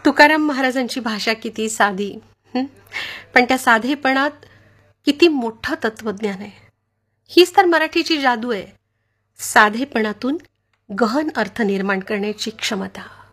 तुकाराम महाराजांची भाषा किती साधी, पण त्या साधेपणात किती मोठं तत्वज्ञान आहे. हीच तर मराठीची जादू आहे, साधेपणातून गहन अर्थ निर्माण करण्याची क्षमता.